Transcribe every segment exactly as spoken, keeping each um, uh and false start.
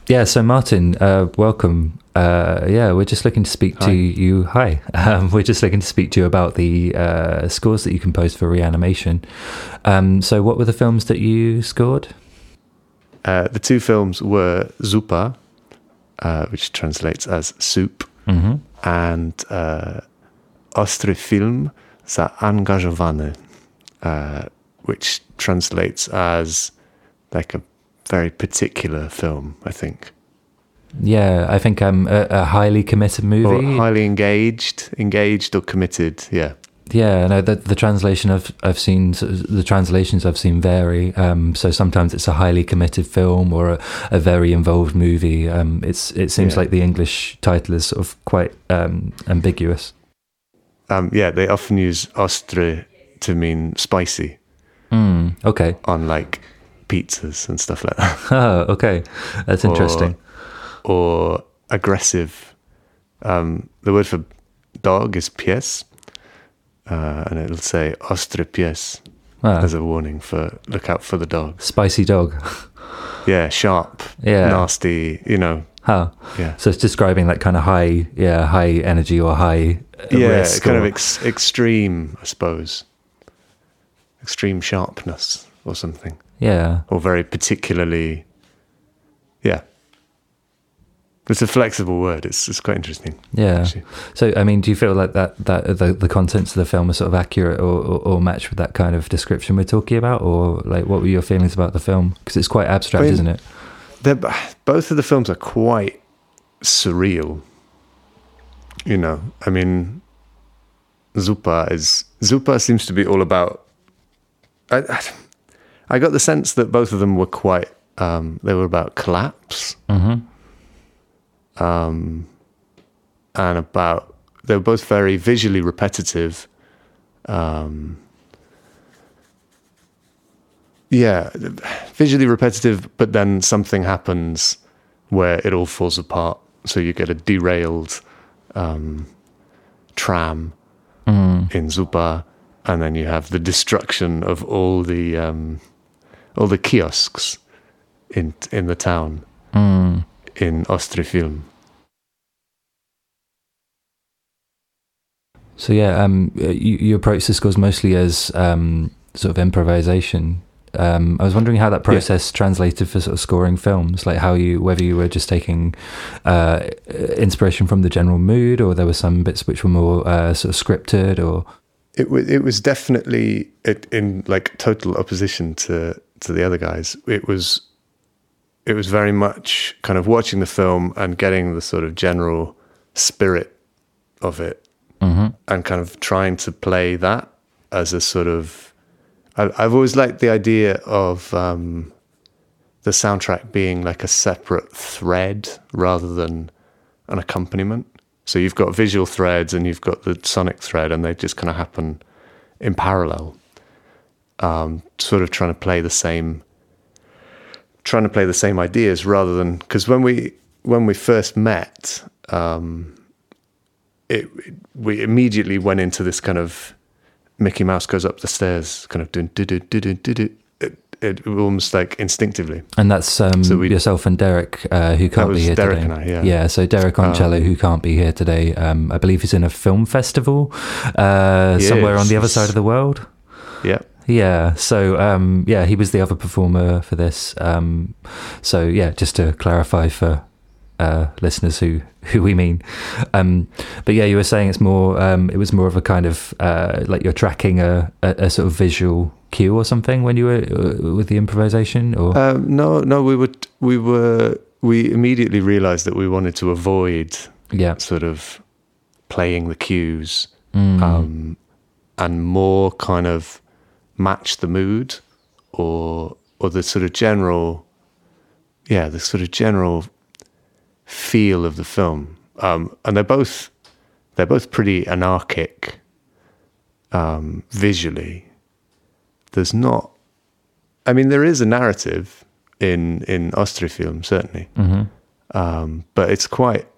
Yeah, so Martin, uh, welcome. Uh, yeah, we're just looking to speak Hi. to you. Hi. Um, we're just looking to speak to you about the uh, scores that you composed for Reanimation. Um, so what were the films that you scored? Uh, the two films were Zupa, uh, which translates as soup, Mm-hmm. and uh, Ostry Film Zaangażowany, uh, which translates as like a very particular film, I think. Yeah, I think um, a, a highly committed Or movie. highly engaged, engaged or committed, yeah. Yeah, no, the, the translation I've, I've seen, the translations I've seen vary. Um, so sometimes it's a highly committed film or a, a very involved movie. Um, it's It seems Yeah. like the English title is sort of quite um, ambiguous. Um, yeah, they often use ostry to mean spicy Mm, okay. on like pizzas and stuff like that. Oh, okay. That's interesting. Or aggressive. Um, the word for dog is pies, uh, and it'll say ostry pies Ah, as a warning for look out for the dog. spicy dog. Yeah, sharp, Yeah. nasty, you know. Huh. Yeah, So it's describing that kind of high, yeah, high energy or high uh, yeah, risk. kind or, of ex- extreme, I suppose. Extreme sharpness or something, yeah. or very particularly. Yeah, it's a flexible word. It's it's quite interesting. Yeah. actually. So, I mean, do you feel like that, that the, the contents of the film are sort of accurate or, or, or match with that kind of description we're talking about? Or like, what were your feelings about the film? Because it's quite abstract, I mean, isn't it? They're, both of the films are quite surreal. You know, I mean, Zupa is Zupa seems to be all about. I, I, I got the sense that both of them were quite. Um, they were about collapse, Mm-hmm. um, and about they were both very visually repetitive. Um, yeah, visually repetitive, but then something happens where it all falls apart. So you get a derailed um, tram Mm. in Zupa, and then you have the destruction of all the um, all the kiosks in in the town Mm. in Ostry Film. So yeah, um, you, you approach the scores mostly as um, sort of improvisation. Um, I was wondering how that process yeah. translated for sort of scoring films, like how you, whether you were just taking uh, inspiration from the general mood, or there were some bits which were more uh, sort of scripted, or it was it was definitely it, in like total opposition to to the other guys. It was it was very much kind of watching the film and getting the sort of general spirit of it, mm-hmm. and kind of trying to play that as a sort of. I've always liked the idea of um, the soundtrack being like a separate thread rather than an accompaniment. So you've got visual threads and you've got the sonic thread, and they just kind of happen in parallel. Um, sort of trying to play the same, trying to play the same ideas rather than because when we when we first met, um, it we immediately went into this kind of. Mickey Mouse goes up the stairs, kind of doing do do do do do do. It, it almost like instinctively. And that's um, so we, yourself and Derek, uh, who can't that was be here Derek today. And I, yeah. yeah, so Derek on cello, um, who can't be here today. Um, I believe he's in a film festival uh, somewhere is. on the other side of the world. Yeah. Yeah, so um, yeah, he was the other performer for this. Um, so yeah, just to clarify for uh, listeners who, who we mean. Um, but yeah, you were saying it's more. Um, it was more of a kind of uh, like you're tracking a, a, a sort of visual cue or something when you were uh, with the improvisation. Or um, no, no, we would we were we immediately realised that we wanted to avoid yeah, sort of playing the cues mm. um, and more kind of match the mood or or the sort of general yeah the sort of general feel of the film, um, and they're both they're both pretty anarchic um, visually. There's not, I mean, there is a narrative in in Ostry Film certainly, mm-hmm. um, but it's quite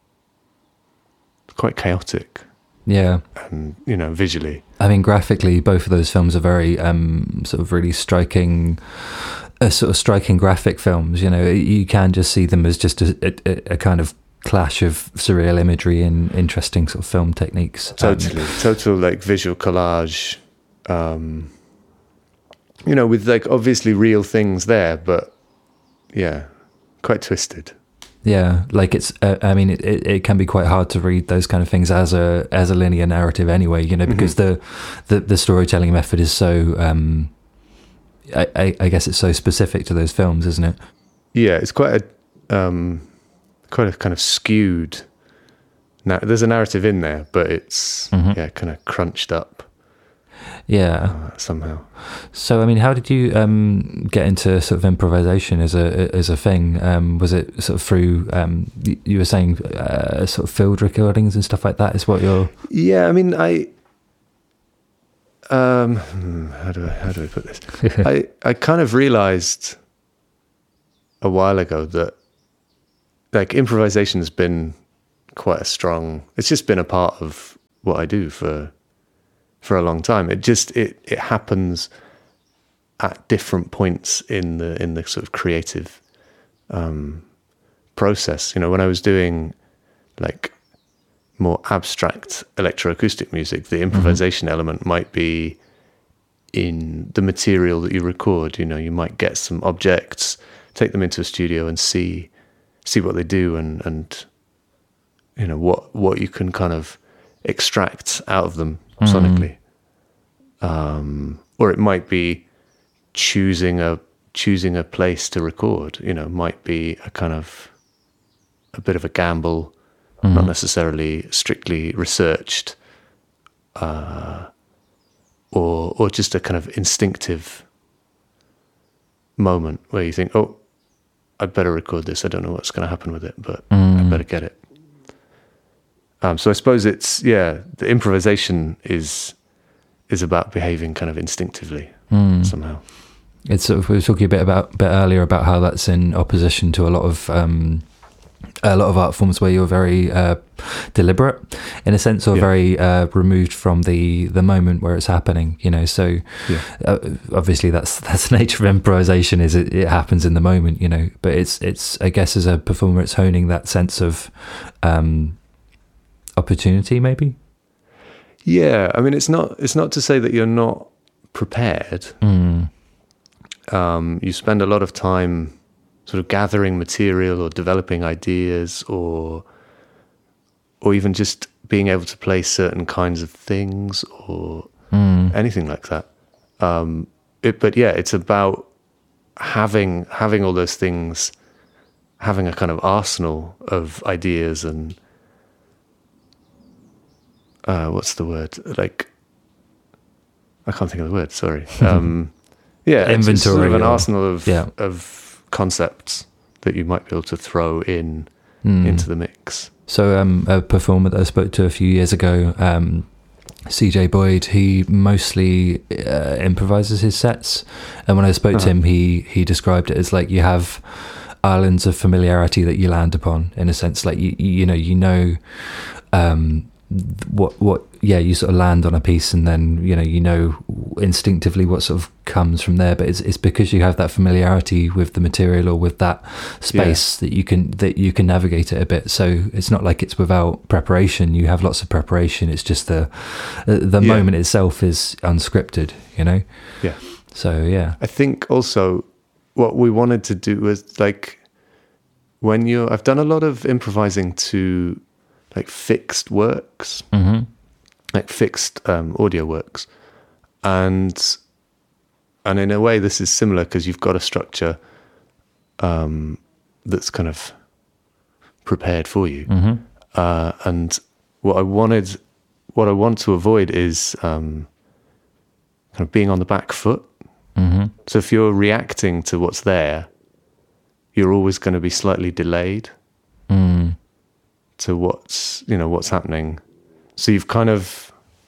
quite chaotic. Yeah, and you know, visually. I mean, graphically, both of those films are very um, sort of really striking. are sort of striking graphic films. You know, you can just see them as just a, a, a kind of clash of surreal imagery and interesting sort of film techniques. Totally, um, total like visual collage. Um, you know, with like obviously real things there, but yeah, quite twisted. Yeah, like it's. Uh, I mean, it, it can be quite hard to read those kind of things as a as a linear narrative, anyway. You know, because mm-hmm. the, the the storytelling method is so. Um, I, I, I guess it's so specific to those films, isn't it? Yeah, it's quite a um, quite a kind of skewed. Now, there's a narrative in there, but it's mm-hmm. yeah, kind of crunched up. Yeah, uh, somehow. So, I mean, how did you um, get into sort of improvisation as a as a thing? Um, was it sort of through um, you were saying uh, sort of field recordings and stuff like that? Is what you're? Yeah, I mean, I. Um, how do I how do I put this? I I kind of realized a while ago that like improvisation has been quite a strong. It's just been a part of what I do for. for a long time. It just it it happens at different points in the in the sort of creative um, process. You know, when I was doing like more abstract electroacoustic music, the improvisation mm-hmm. element might be in the material that you record. You know, you might get some objects, take them into a studio and see see what they do and and you know what what you can kind of extract out of them sonically. Mm. Um, or it might be choosing a choosing a place to record, you know, might be a kind of a bit of a gamble, mm. not necessarily strictly researched, uh, or or just a kind of instinctive moment where you think, oh, I'd better record this. I don't know what's going to happen with it, but mm. I better get it. Um, so I suppose it's, yeah, the improvisation is is about behaving kind of instinctively mm. somehow. It's sort of, we were talking a bit about bit earlier about how that's in opposition to a lot of um, a lot of art forms where you're very uh, deliberate in a sense, or yeah. very uh, removed from the the moment where it's happening. You know, so yeah. uh, obviously that's that's the nature of improvisation, is it, it happens in the moment. You know, but it's it's I guess as a performer, it's honing that sense of um, opportunity, maybe. Yeah, I mean, it's not it's not to say that you're not prepared. Mm. Um, you spend a lot of time sort of gathering material or developing ideas, or or even just being able to play certain kinds of things, or mm. anything like that. Um, it, but yeah, it's about having having all those things, having a kind of arsenal of ideas and uh, what's the word? Like, I can't think of the word. Sorry. Um, yeah, inventory, it's sort of an arsenal of yeah. of concepts that you might be able to throw in mm. into the mix. So um, a performer that I spoke to a few years ago, um, C J Boyd, he mostly uh, improvises his sets, and when I spoke uh-huh. to him, he he described it as like you have islands of familiarity that you land upon, in a sense, like you you know you know. Um, what what yeah you sort of land on a piece, and then you know you know instinctively what sort of comes from there, but it's it's because you have that familiarity with the material or with that space yeah. that you can that you can navigate it a bit. So it's not like it's without preparation. You have lots of preparation. It's just the the yeah. moment itself is unscripted, you know. Yeah. So yeah, I think also what we wanted to do was like when you're I've done a lot of improvising to like fixed works, mm-hmm. like fixed um, audio works, and and in a way this is similar because you've got a structure um, that's kind of prepared for you, mm-hmm. uh, and what I wanted, what I want to avoid is um, kind of being on the back foot. Mm-hmm. So if you're reacting to what's there, you're always going to be slightly delayed. Mm. To what's you know what's happening, so you've kind of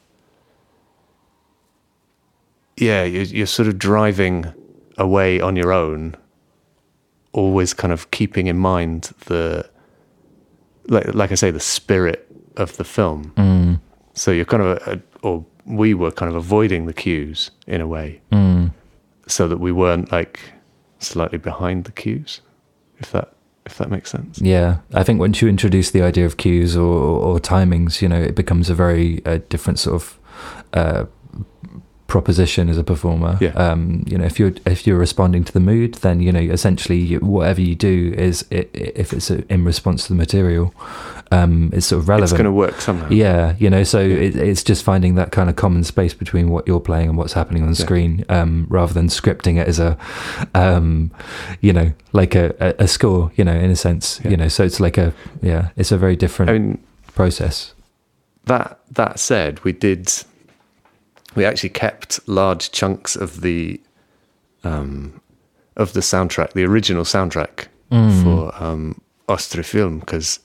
yeah you're, you're sort of driving away on your own, always kind of keeping in mind the like like I say the spirit of the film. Mm. So you're kind of a, or we were kind of avoiding the cues in a way, mm. so that we weren't like slightly behind the cues, if that if that makes sense. Yeah, I think once you introduce the idea of cues or, or timings, you know, it becomes a very uh, different sort of uh, proposition as a performer. Yeah. Um, you know, if you're if you're responding to the mood, then you know essentially you, whatever you do is it, if it's a, in response to the material, um, it's sort of relevant. It's going to work somehow. Yeah, you know, so it, it's just finding that kind of common space between what you're playing and what's happening on the Yeah. screen, um, rather than scripting it as a, um, you know, like a, a, a score. You know, in a sense, Yeah. you know, so it's like a yeah, it's a very different I mean, process. that that said, we did. We actually kept large chunks of the um, of the soundtrack, the original soundtrack Mm. for um, Ostry Film, because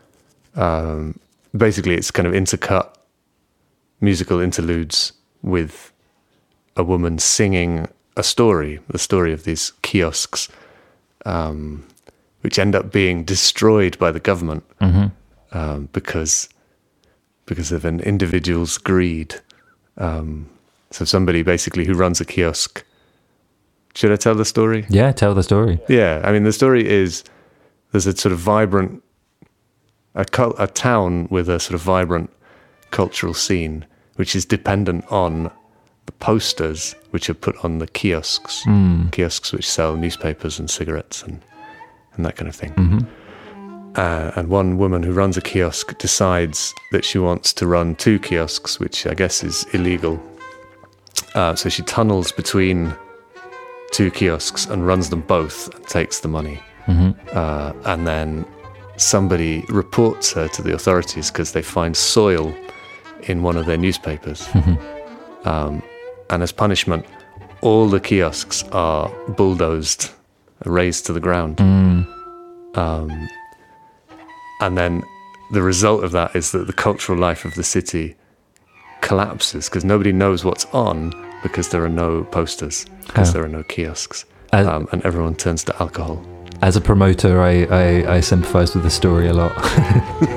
um, basically it's kind of intercut musical interludes with a woman singing a story, the story of these kiosks, um, which end up being destroyed by the government Mm-hmm. um, because because of an individual's greed. Um, so somebody basically who runs a kiosk. Should I tell the story? Yeah, tell the story. Yeah, I mean, the story is there's a sort of vibrant, a, cul- a town with a sort of vibrant cultural scene, which is dependent on the posters which are put on the kiosks, Mm. kiosks which sell newspapers and cigarettes and, and that kind of thing. Mm-hmm. Uh, and one woman who runs a kiosk decides that she wants to run two kiosks, which I guess is illegal. Uh, so she tunnels between two kiosks and runs them both and takes the money. Mm-hmm. Uh, and then somebody reports her to the authorities because they find soil in one of their newspapers. Mm-hmm. Um, and as punishment, all the kiosks are bulldozed, razed to the ground. Mm. Um, and then the result of that is that the cultural life of the city collapses because nobody knows what's on because there are no posters, because Oh. there are no kiosks, As, um, and everyone turns to alcohol. as a promoter, I, I, I sympathise with the story a lot.